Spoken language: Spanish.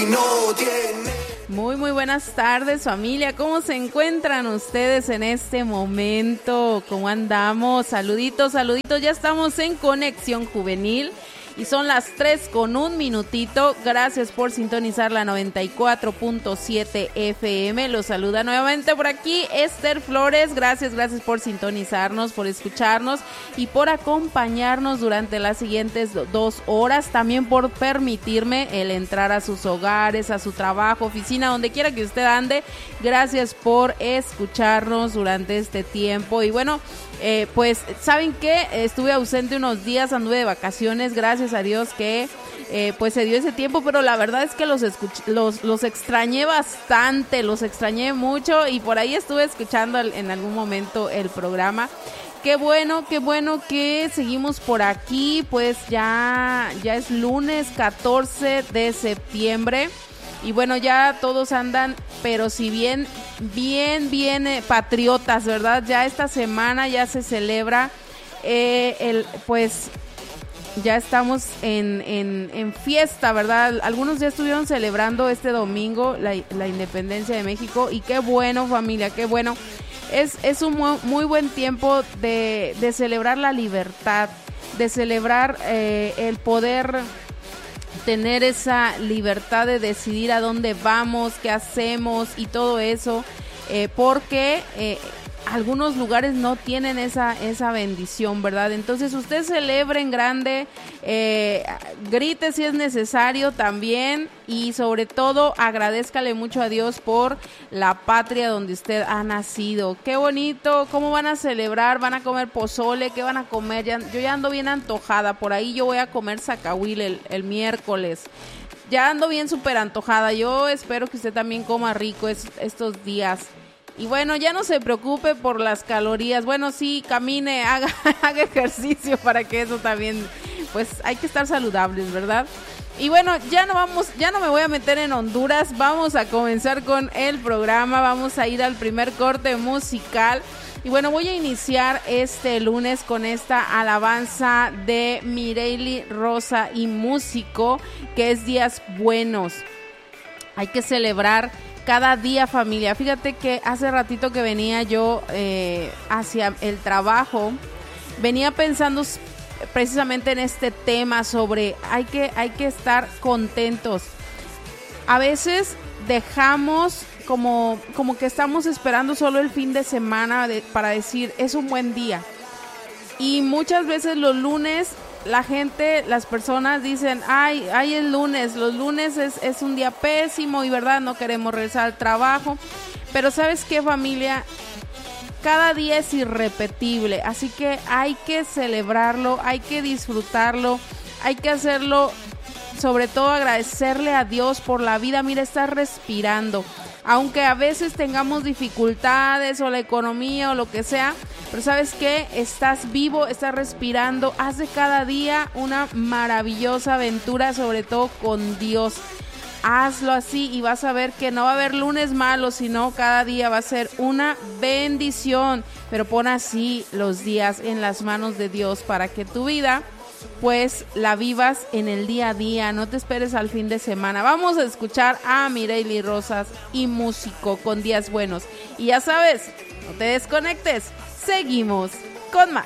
y no tiene. Muy buenas tardes, familia. ¿Cómo se encuentran ustedes en este momento? ¿Cómo andamos? Saluditos. Ya estamos en Conexión Juvenil y son las 3:01. Gracias por sintonizar la 94.7 FM. Los saluda nuevamente por aquí Esther Flores. Gracias por sintonizarnos, por escucharnos y por acompañarnos durante las siguientes 2 horas. También por permitirme el entrar a sus hogares, a su trabajo, oficina, donde quiera que usted ande. Gracias por escucharnos durante este tiempo. Y bueno, pues, ¿saben qué? Estuve ausente unos días, anduve de vacaciones, gracias a Dios que pues se dio ese tiempo, pero la verdad es que los extrañé bastante, los extrañé mucho y por ahí estuve escuchando en algún momento el programa. Qué bueno que seguimos por aquí, pues ya es lunes 14 de septiembre. Y bueno, ya todos andan, pero si bien patriotas, ¿verdad? Ya esta semana ya se celebra pues ya estamos en fiesta, ¿verdad? Algunos ya estuvieron celebrando este domingo la independencia de México y qué bueno, familia, qué bueno. Es un muy buen tiempo de celebrar la libertad, de celebrar el poder tener esa libertad de decidir a dónde vamos, qué hacemos y todo eso, porque algunos lugares no tienen esa bendición, ¿verdad? Entonces usted celebre en grande, grite si es necesario también y sobre todo agradézcale mucho a Dios por la patria donde usted ha nacido. Qué bonito, ¿cómo van a celebrar? ¿Van a comer pozole? ¿Qué van a comer? Yo ya ando bien antojada, por ahí yo voy a comer zacahuil el miércoles. Ya ando bien súper antojada, yo espero que usted también coma rico estos días. Y bueno, ya no se preocupe por las calorías. Bueno, sí, camine, haga ejercicio para que eso también, pues hay que estar saludables, ¿verdad? Y bueno, ya no me voy a meter en Honduras. Vamos a comenzar con el programa. Vamos a ir al primer corte musical. Y bueno, voy a iniciar este lunes con esta alabanza de Mireille Rosa y Músico, que es Días Buenos. Hay que celebrar cada día, familia. Fíjate que hace ratito que venía yo hacia el trabajo, venía pensando precisamente en este tema sobre hay que estar contentos. A veces dejamos como que estamos esperando solo el fin de semana para decir es un buen día. Y muchas veces los lunes las personas dicen, ay, el lunes, los lunes es un día pésimo y verdad, no queremos regresar al trabajo. Pero ¿sabes qué, familia? Cada día es irrepetible, así que hay que celebrarlo, hay que disfrutarlo, hay que hacerlo, sobre todo agradecerle a Dios por la vida. Mira, estás respirando. Aunque a veces tengamos dificultades o la economía o lo que sea, pero ¿sabes qué? Estás vivo, estás respirando, haz de cada día una maravillosa aventura, sobre todo con Dios. Hazlo así y vas a ver que no va a haber lunes malos, sino cada día va a ser una bendición. Pero pon así los días en las manos de Dios para que tu vida pues la vivas en el día a día, no te esperes al fin de semana. Vamos a escuchar a Mireille Rosas y Músico con Días Buenos. Y ya sabes, no te desconectes, seguimos con más.